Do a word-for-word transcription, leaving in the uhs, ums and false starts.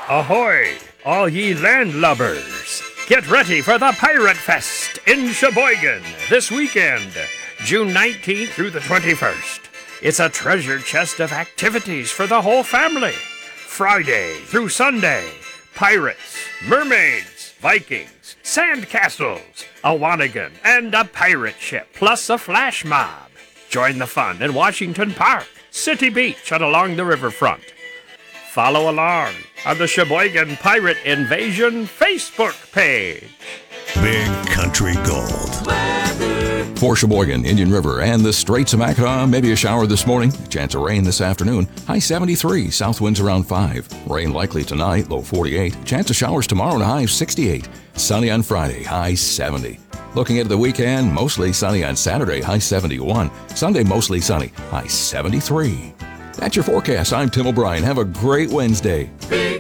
Ahoy, all ye landlubbers! Get ready for the Pirate Fest in Sheboygan this weekend, June nineteenth through the twenty-first. It's a treasure chest of activities for the whole family. Friday through Sunday, pirates, mermaids, Vikings, sand castles, a Wanigan, and a pirate ship, plus a flash mob. Join the fun in Washington Park, City Beach, and along the riverfront. Follow along on the Sheboygan Pirate Invasion Facebook page. Big Country Gold. For Sheboygan, Indian River, and the Straits of Mackinac, maybe a shower this morning. Chance of rain this afternoon. High seventy-three. South winds around five. Rain likely tonight. Low forty-eight. Chance of showers tomorrow and a high of sixty-eight. Sunny on Friday. High seventy. Looking into the weekend, mostly sunny on Saturday. High seventy-one. Sunday, mostly sunny. High seventy-three. That's your forecast. I'm Tim O'Brien. Have a great Wednesday.